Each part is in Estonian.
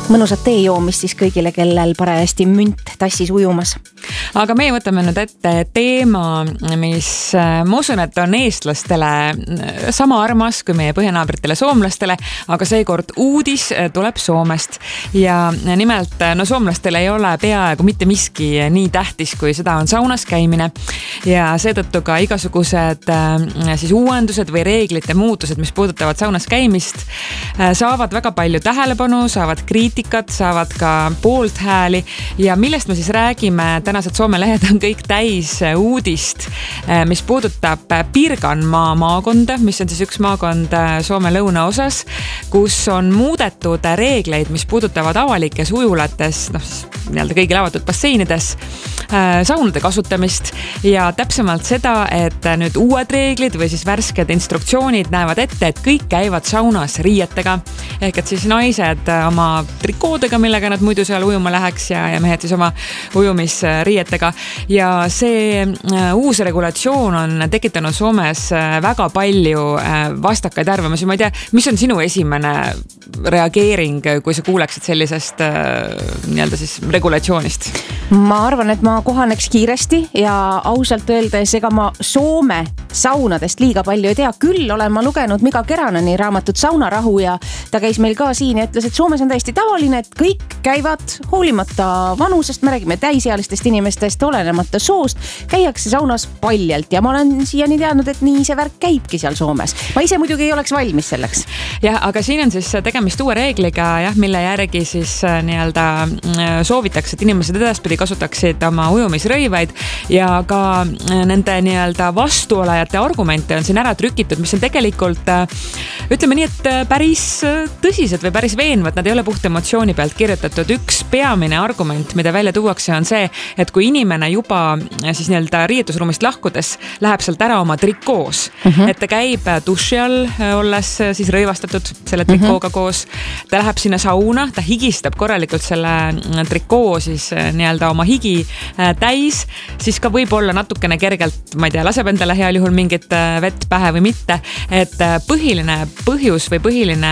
mõnusat tee joomist siis kõigile, kellel parajasti münt tassis ujumas. Aga meie võtame nüüd ette teema, mis ma usun, et on eestlastele sama armas kui meie põhjanaabritele soomlastele, aga seekord uudis tuleb Soomest. Ja nimelt, soomlastele ei ole peaaegu mitte miski nii tähtis, kui seda on saunas käimine. Ja seetõttu ka igasugused siis uuendused või reeglite muutused, mis puudutavad saunas käimist, saavad väga palju tähelepanu, saavad kriitikat, saavad ka poolthääli ja millest me siis räägime, tänased Soome lehed on kõik täis uudist, mis puudutab Pirkanmaa maakonda, mis on siis üks maakond Soome lõunaosas, kus on muudetud reegleid, mis puudutavad avalikes ujulates, nii-öelda kõigil avatud basseinides, saunade kasutamist ja täpsemalt seda, et nüüd uued reeglid või siis värsked instruktsioonid näevad ette, et kõik käivad saunas riietega, ehk et siis naised oma trikoodega, millega nad muidu seal ujuma läheks ja mehed siis oma ujumisriietega. Ja see uus regulatsioon on tekitanud Soomes väga palju vastakaid arvamusi. Ma ei tea, mis on sinu esimene reageering, kui sa kuuleksid sellisest nii-öelda siis regulatsioonist? Ma arvan, et ma kohaneks kiiresti ja ausalt öeldes, ega ma Soome saunadest liiga palju ei tea. Küll olen ma lugenud Mika Keranani raamatut Saunarahu ja ta käis meil ka siin ja ütles, et Soomes on täiesti tavaline, et kõik käivad hoolimata vanusest, me räägime täisealistest inimestest, olenemata soost, käiakse saunas paljalt ja ma olen siiani teadnud, et nii see värk käibki seal Soomes. Ma ise muidugi ei oleks valmis selleks. Jah, aga siin on siis tegemist uue reegliga, mille järgi siis nii-öelda soovitakse, et inimesed edaspidi kasutaksid oma ujumisrõivaid ja ka nende nii-öelda vastuolajate argumente on siin ära trükitud, mis on tegelikult, ütleme nii, et päris tõsised või päris veenvad, nad ei ole puht emotsiooni pealt kirjutatud. Üks peamine argument, mida välja tuuakse, on see, et kui inimene juba siis nii-öelda riietusruumist lahkudes läheb sealt ära oma trikoos, et ta käib duši all, olles siis rõivastatud selle trikooga koos, ta läheb sinna sauna, ta higistab korralikult selle trikoo siis nii-öelda oma higi täis, siis ka võib olla natukene kergelt, ma ei tea, laseb endale heal juhul mingit vett pähe või mitte, et põhiline põhjus või põhiline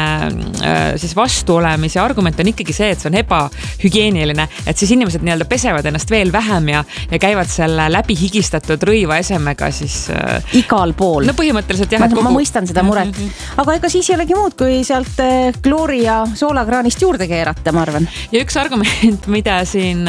siis vastuolemise argument on ikkagi see, et see on ebahügieeniline, et siis inimesed nii-öelda pesevad ennast veel vähem ja käivad selle läbi higistatud rõiva esemega siis igal pool. No põhimõtteliselt jah, ma mõistan seda muret. Aga ega siis ei olegi muud, kui sealt kloori ja soolakraanist juurde keerata, ma arvan. Ja üks argument, mida siin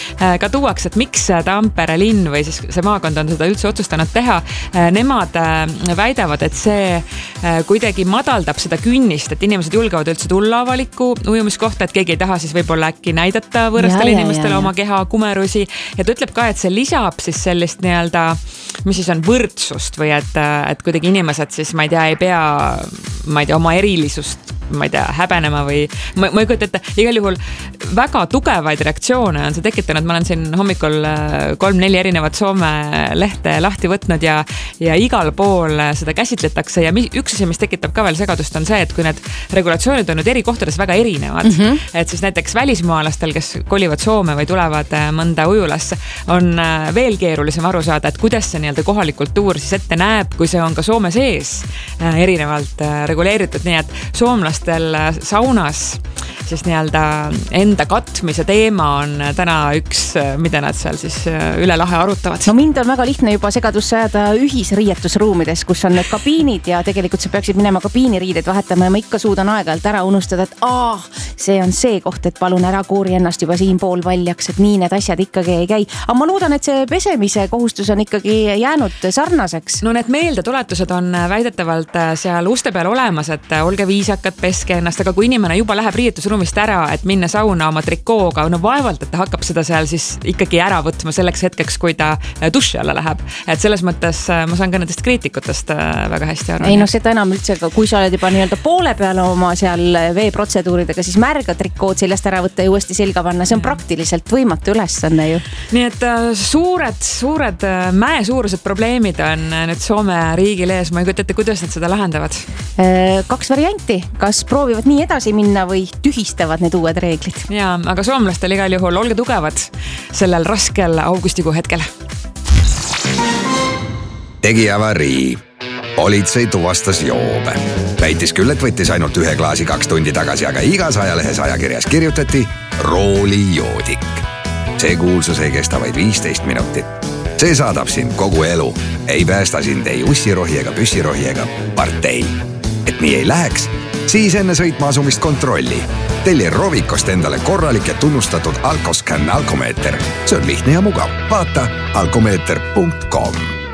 ka tuuakse, et miks Tampere linn või siis see maakond on seda üldse otsustanud teha, nemad väidavad, et see kuidagi madaldab seda künnist, et inimesed julgevad üldse tulla avaliku ujumiskohta, et keegi ei taha siis võib-olla äkki näidata võõrastele inimestele oma keha kumerusi ja ta ütleb ka, et see lisab siis sellist nii-öelda, mis siis on võrdsust või et kuidagi inimesed siis, ma ei tea, ei pea, ma ei tea, oma erilisust, ma ei tea, häbenema või ma ei kujuta ette, igal juhul väga tugevaid reaktsioone on see tekitanud. Ma olen siin hommikul 3-4 erinevat Soome lehte lahti võtnud ja igal pool seda käsitletakse ja üks asi, mis tekitab ka veel segadust, on see, et kui need regulatsioonid on nüüd eri kohtades väga erinevad, et siis näiteks välismaalastel, kes kolivad Soome või tulevad mõnda ujulasse, on veel keerulisem aru saada, et kuidas see nii-öelda kohalik kultuur siis ette näeb, kui see on ka Soome sees erinevalt reguleeritud, nii et soomlastel saunas siis nii-öelda enda katmise teema on täna üks, mida nad seal siis üle lahe arutavad. No mind on väga lihtne juba segadusse ajada ühisriietusruumides, kus on need kabiinid ja tegelikult sa peaksid minema kabiiniriided vahetama ja ma ikka suudan aeg-ajalt ära unustada, et see on see koht, et palun ära koori ennast juba siin pool valjaks, et nii need asjad ikkagi ei käi. Aga ma loodan, et see pesemise kohustus on ikkagi jäänud sarnaseks. No need meeldetuletused on väidetavalt seal uste peal olemas, et olge viisakad, peske ennast, aga kui inimene juba läheb riietusruumist ära, et minna sauna oma trikooga, no vaevalt, et ta hakkab seda seal siis ikkagi ära võtma selleks hetkeks, kui ta duši alla läheb. Et selles mõttes ma saan ka nendest kriitikutest väga hästi aru. Ei seda enam üldse, kui sa oled juba nii-öelda poole peale oma seal veeprotseduuridega, siis märga trikood seljast ära võtta ja uuesti selga panna, see on praktiliselt võimatu ülesanne ju. Nii et suured mäesuurused probleemid on nüüd Soome riigil ees, ma ei kujuta ette, kuidas nad seda lahendavad? 2 varianti, kas proovivad nii edasi minna või tühistavad need uued reeglid. Ja, aga soomlastel igal juhul olge tugevad sellel raskel augustikuu hetkel. Tegi avarii. Politsei tuvastas joobe. Väitis küll, et võttis ainult 1 klaasi 2 tundi tagasi, aga igas ajalehes ajakirjas kirjutati roolijoodik. See kuulsus ei kesta vaid 15 minutit. See saadab sind kogu elu. Ei päästa sind ei ussirohi ega püssirohi ega partei. Et nii ei läheks, siis enne sõitma asumist kontrolli. Telli Rovikost endale korralik ja tunnustatud Alkoscan alkomeeter. See on lihtne ja mugav. Vaata alkomeeter.com.